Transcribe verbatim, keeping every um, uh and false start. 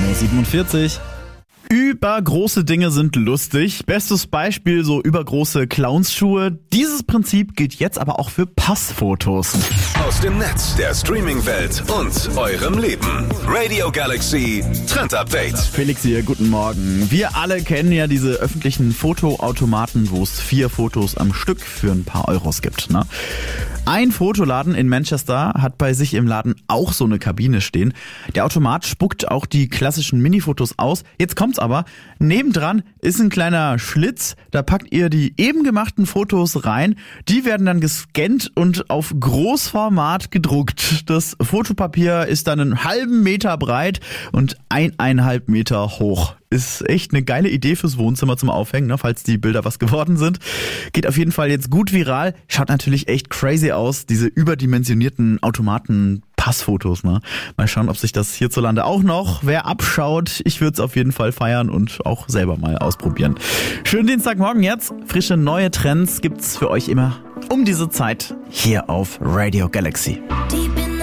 Uhr siebenundvierzig. Übergroße Dinge sind lustig. Bestes Beispiel so übergroße Clownsschuhe. Dieses Prinzip gilt jetzt aber auch für Passfotos. Aus dem Netz, der Streaming-Welt und eurem Leben. Radio Galaxy Trend Update. Felix hier, guten Morgen. Wir alle kennen ja diese öffentlichen Fotoautomaten, wo es vier Fotos am Stück für ein paar Euros gibt, ne? Ein Fotoladen in Manchester hat bei sich im Laden auch so eine Kabine stehen. Der Automat spuckt auch die klassischen Minifotos aus. Jetzt kommt's aber, nebendran ist ein kleiner Schlitz, da packt ihr die eben gemachten Fotos rein. Die werden dann gescannt und auf Großformat gedruckt. Das Fotopapier ist dann einen halben Meter breit und eineinhalb Meter hoch. Ist echt eine geile Idee fürs Wohnzimmer zum Aufhängen, ne, falls die Bilder was geworden sind. Geht auf jeden Fall jetzt gut viral. Schaut natürlich echt crazy aus, diese überdimensionierten Automaten-Passfotos. Ne? Mal schauen, ob sich das hierzulande auch noch wer abschaut. Ich würde es auf jeden Fall feiern und auch selber mal ausprobieren. Schönen Dienstagmorgen jetzt. Frische neue Trends gibt's für euch immer um diese Zeit hier auf Radio Galaxy. Die